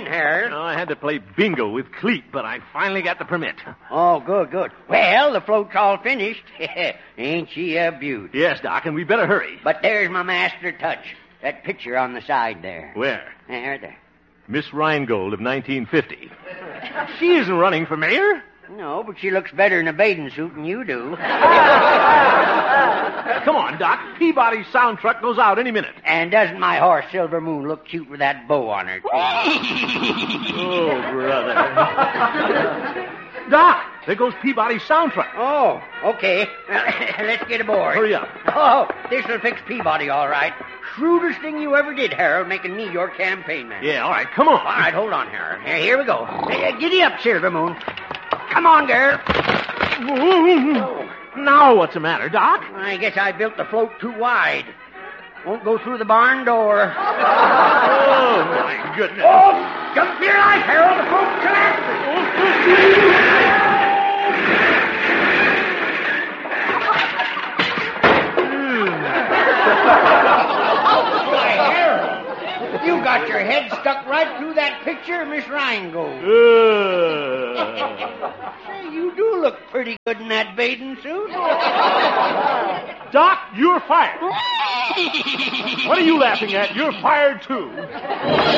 Harold? Oh, I had to play bingo with Cleet, but I finally got the permit. Oh, good, good. Well, the float's all finished. Ain't she a beaut? Yes, Doc, and we better hurry. But there's my master touch. That picture on the side there. Where? There. Miss Rheingold of 1950. She isn't running for mayor. No, but she looks better in a bathing suit than you do. Come on, Doc. Peabody's sound truck goes out any minute. And doesn't my horse, Silver Moon, look cute with that bow on her tail? Oh, brother. Doc, there goes Peabody's sound truck. Oh, okay. Let's get aboard. Hurry up. Oh, this'll fix Peabody all right. Shrewdest thing you ever did, Harold, making me your campaign man. Yeah, all right, come on. All right, hold on, Harold. Here we go. Giddy up, Silver Moon. Come on, girl. Now what's the matter, Doc? I guess I built the float too wide. Won't go through the barn door. Oh, my goodness. Oh, jump for your life, Harold. The float's collapsing. Why, Harold, you got your head stuck right through that picture of Miss Rheingold. Say, you do look pretty good in that bathing suit. Doc, you're fired. What are you laughing at? You're fired, too.